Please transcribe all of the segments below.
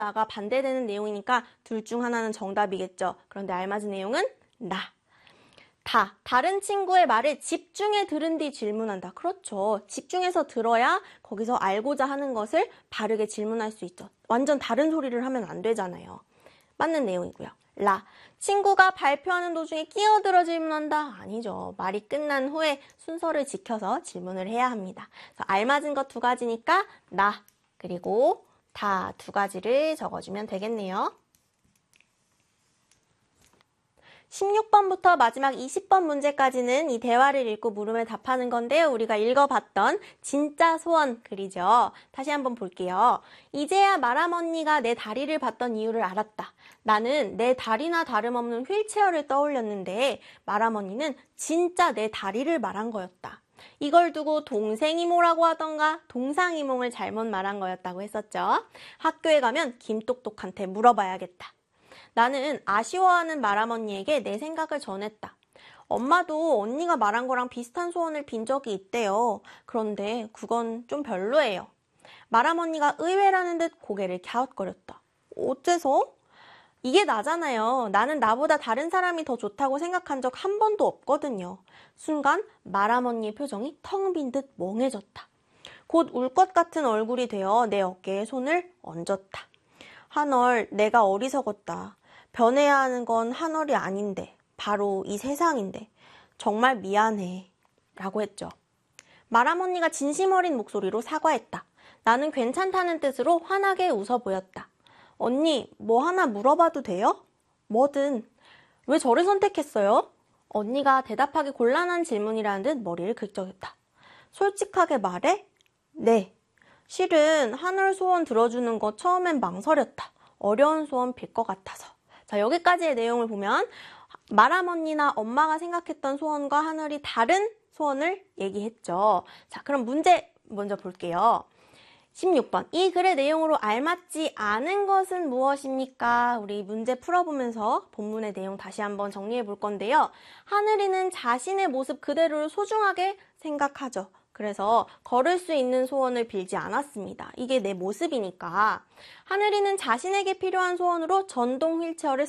나가 반대되는 내용이니까 둘 중 하나는 정답이겠죠. 그런데 알맞은 내용은 나. 다른 친구의 말을 집중해 들은 뒤 질문한다. 그렇죠. 집중해서 들어야 거기서 알고자 하는 것을 바르게 질문할 수 있죠. 완전 다른 소리를 하면 안 되잖아요. 맞는 내용이고요. 친구가 발표하는 도중에 끼어들어 질문한다. 아니죠. 말이 끝난 후에 순서를 지켜서 질문을 해야 합니다. 그래서 알맞은 것 2가지니까 나 그리고 다 2가지를 적어주면 되겠네요. 16번부터 마지막 20번 문제까지는 이 대화를 읽고 물음에 답하는 건데요. 우리가 읽어봤던 진짜 소원 글이죠. 다시 한번 볼게요. 이제야 마람 언니가 내 다리를 봤던 이유를 알았다. 나는 내 다리나 다름없는 휠체어를 떠올렸는데 마람 언니는 진짜 내 다리를 말한 거였다. 이걸 두고 동생이모라고 하던가 동상이몽을 잘못 말한 거였다고 했었죠. 학교에 가면 김똑똑한테 물어봐야겠다. 나는 아쉬워하는 마람 언니에게 내 생각을 전했다. 엄마도 언니가 말한 거랑 비슷한 소원을 빈 적이 있대요. 그런데 그건 좀 별로예요. 마람 언니가 의외라는 듯 고개를 갸웃거렸다. 어째서? 이게 나잖아요. 나는 나보다 다른 사람이 더 좋다고 생각한 적 한 번도 없거든요. 순간 마람 언니의 표정이 텅 빈 듯 멍해졌다. 곧 울 것 같은 얼굴이 되어 내 어깨에 손을 얹었다. 한얼, 내가 어리석었다. 변해야 하는 건 한얼이 아닌데 바로 이 세상인데 정말 미안해 라고 했죠. 마람 언니가 진심 어린 목소리로 사과했다. 나는 괜찮다는 뜻으로 환하게 웃어 보였다. 언니, 뭐 하나 물어봐도 돼요? 뭐든. 왜 저를 선택했어요? 언니가 대답하기 곤란한 질문이라는 듯 머리를 긁적였다. 솔직하게 말해? 네. 실은 한올 소원 들어주는 거 처음엔 망설였다. 어려운 소원 빌 것 같아서. 자, 여기까지의 내용을 보면 마람 언니나 엄마가 생각했던 소원과 하늘이 다른 소원을 얘기했죠. 자, 그럼 문제 먼저 볼게요. 16번. 이 글의 내용으로 알맞지 않은 것은 무엇입니까? 우리 문제 풀어보면서 본문의 내용 다시 한번 정리해 볼 건데요. 하늘이는 자신의 모습 그대로를 소중하게 생각하죠. 그래서 걸을 수 있는 소원을 빌지 않았습니다. 이게 내 모습이니까. 하늘이는 자신에게 필요한 소원으로 전동 휠체어를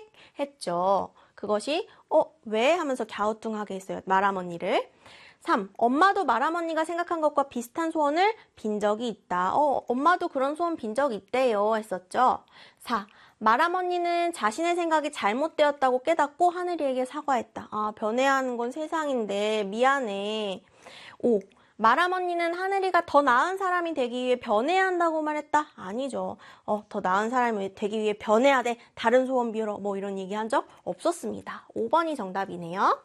선택했죠. 그것이 왜? 하면서 갸우뚱하게 했어요. 마람 언니를. 3. 엄마도 마람 언니가 생각한 것과 비슷한 소원을 빈 적이 있다. 엄마도 그런 소원 빈 적 있대요. 했었죠. 4. 마람 언니는 자신의 생각이 잘못되었다고 깨닫고 하늘이에게 사과했다. 변해야 하는 건 세상인데 미안해. 5. 마람 언니는 하늘이가 더 나은 사람이 되기 위해 변해야 한다고 말했다? 아니죠. 더 나은 사람이 되기 위해 변해야 돼. 다른 소원 빌어. 뭐 이런 얘기 한 적 없었습니다. 5번이 정답이네요.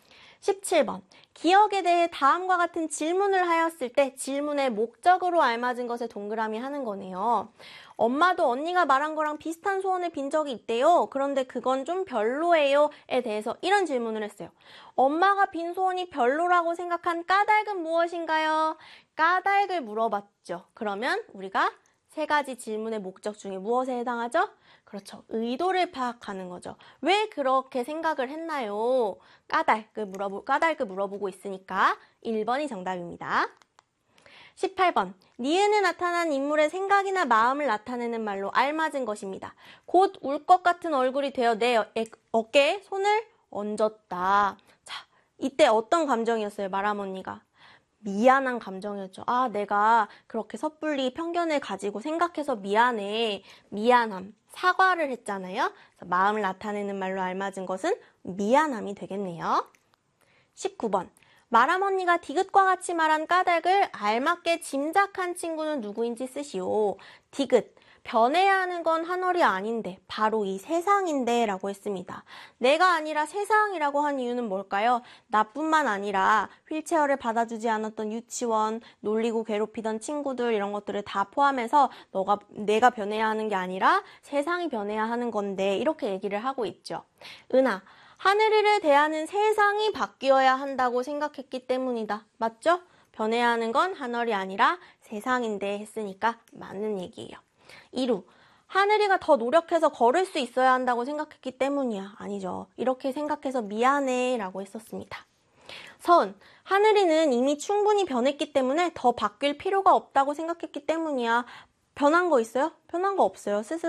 17번. 기억에 대해 다음과 같은 질문을 하였을 때 질문의 목적으로 알맞은 것에 동그라미 하는 거네요. 엄마도 언니가 말한 거랑 비슷한 소원을 빈 적이 있대요. 그런데 그건 좀 별로예요에 대해서 이런 질문을 했어요. 엄마가 빈 소원이 별로라고 생각한 까닭은 무엇인가요? 까닭을 물어봤죠. 그러면 우리가 3가지 질문의 목적 중에 무엇에 해당하죠? 그렇죠. 의도를 파악하는 거죠. 왜 그렇게 생각을 했나요? 까닭을 물어보고 있으니까 1번이 정답입니다. 18번. 니은에 나타난 인물의 생각이나 마음을 나타내는 말로 알맞은 것입니다. 곧 울 것 같은 얼굴이 되어 내 어깨에 손을 얹었다. 자, 이때 어떤 감정이었어요? 마람 언니가. 미안한 감정이었죠. 내가 그렇게 섣불리 편견을 가지고 생각해서 미안해. 미안함. 사과를 했잖아요. 그래서 마음을 나타내는 말로 알맞은 것은 미안함이 되겠네요. 19번. 마람 언니가 디귿과 같이 말한 까닭을 알맞게 짐작한 친구는 누구인지 쓰시오. 디귿. 변해야 하는 건 한월이 아닌데 바로 이 세상인데 라고 했습니다. 내가 아니라 세상이라고 한 이유는 뭘까요? 나뿐만 아니라 휠체어를 받아주지 않았던 유치원, 놀리고 괴롭히던 친구들 이런 것들을 다 포함해서 내가 변해야 하는 게 아니라 세상이 변해야 하는 건데 이렇게 얘기를 하고 있죠. 은하. 하늘이를 대하는 세상이 바뀌어야 한다고 생각했기 때문이다. 맞죠? 변해야 하는 건 한월이 아니라 세상인데 했으니까 맞는 얘기예요. 2루. 하늘이가 더 노력해서 걸을 수 있어야 한다고 생각했기 때문이야. 아니죠. 이렇게 생각해서 미안해 라고 했었습니다. 선. 하늘이는 이미 충분히 변했기 때문에 더 바뀔 필요가 없다고 생각했기 때문이야. 변한 거 있어요? 변한 거 없어요. 스스로